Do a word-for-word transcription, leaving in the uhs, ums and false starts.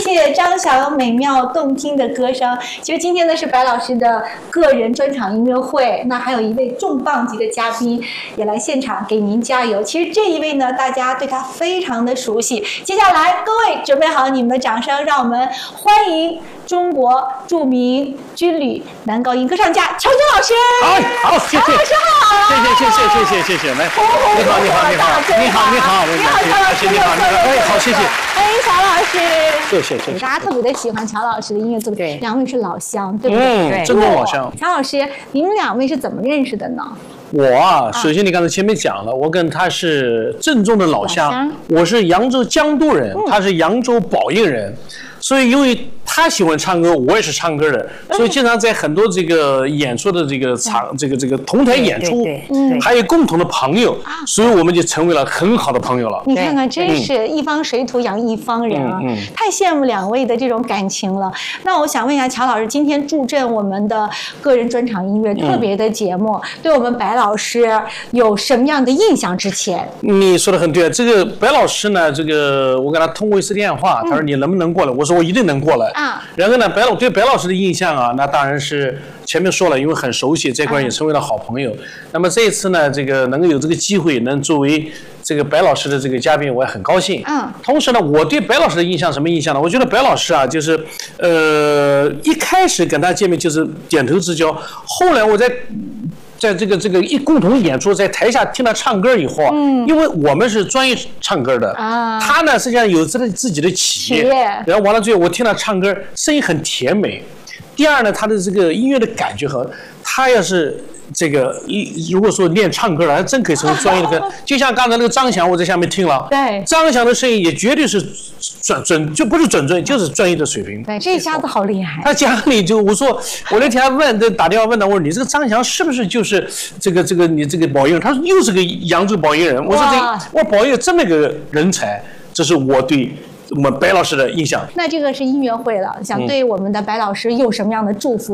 谢张翔美妙动听的歌声。其实今天呢是白老师的个人专场音乐会，那还有一位重磅级的嘉宾也来现场给您加油。其实这一位呢，大家对他非常的熟悉。接下来各位准备好你们的掌声，让我们欢迎中国著名军旅男高音歌唱家乔军老师。 好，好，谢谢， 乔老师好， 谢谢，谢谢，谢谢，谢谢，来，你好，你好，你好，你好，你好， 你好，乔老师， 你好，你好，哎，好，谢谢， 欢迎乔老师， 谢谢，谢谢， 大家特别的喜欢乔老师的音乐作品，两位是老乡，对不对？ 嗯，正宗老乡。 乔老师，你们两位是怎么认识的呢？ 我啊，首先你刚才前面讲了，我跟他是正宗的老乡，我是扬州江都人，他是扬州宝应人。所以，由于他喜欢唱歌，我也是唱歌的，所以经常在很多这个演出的这个场，这个这个同台演出，还有共同的朋友，所以我们就成为了很好的朋友了。 你看看，真是一方水土养一方人啊！太羡慕两位的这种感情了。那我想问一下乔老师，今天助阵我们的个人专场音乐特别的节目，对我们白老师有什么样的印象？之前你说的很对，这个白老师呢，这个我跟他通过一次电话，他说你能不能过来？我说我一定能过来啊。然后呢，白老对白老师的印象啊，那当然是前面说了，因为很熟悉，这块也成为了好朋友。那么这一次呢，这个能够有这个机会，能作为这个白老师的这个嘉宾，我也很高兴。嗯。同时呢，我对白老师的印象什么印象呢？我觉得白老师啊，就是呃一开始跟他见面就是点头之交，后来我在。在这个这个一共同演出，在台下听他唱歌以后，嗯，因为我们是专业唱歌的啊，他呢实际上有自己自己的企业，然后完了之后，我听他唱歌，声音很甜美。第二呢，他的这个音乐的感觉和他要是这个，如果说练唱歌了，还真可以成为专业的歌。就像刚才那个张翔，我在下面听了，对，张翔的声音也绝对是准准，就不是准准，就是专业的水平。 对，这下子好厉害。 他家里就我说，我那天问，打电话问他，我说你这个张翔是不是就是这个这个你这个宝应人？他说又是个扬州宝应人。我说这我宝应这么个人才，这是我对我们白老师的印象。 那这个是音乐会了，想对我们的白老师有什么样的祝福？